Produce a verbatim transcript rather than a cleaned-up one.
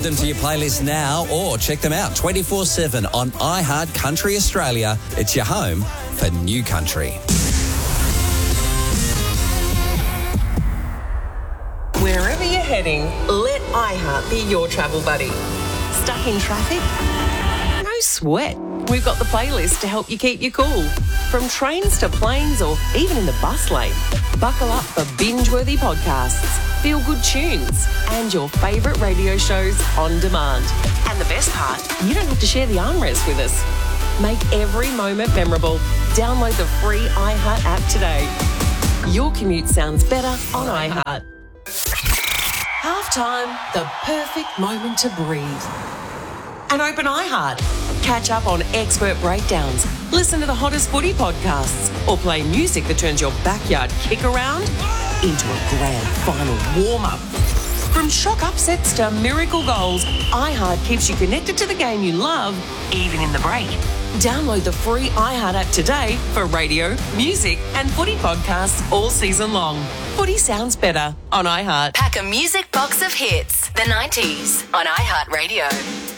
Add them to your playlist now or check them out twenty-four seven on iHeart Country Australia. It's your home for new country. Wherever you're heading, let iHeart be your travel buddy. Stuck in traffic? No sweat. We've got the playlist to help you keep you cool. From trains to planes or even in the bus lane. Buckle up for binge-worthy podcasts, feel-good tunes and your favourite radio shows on demand. And the best part, you don't have to share the armrest with us. Make every moment memorable. Download the free iHeart app today. Your commute sounds better on iHeart. Halftime, the perfect moment to breathe. And open iHeart. Catch up on expert breakdowns, listen to the hottest footy podcasts, or play music that turns your backyard kick around into a grand final warm-up. From shock upsets to miracle goals, iHeart keeps you connected to the game you love, even in the break. Download the free iHeart app today for radio, music and footy podcasts all season long. Footy sounds better on iHeart. Pack a music box of hits. The nineties on iHeart Radio.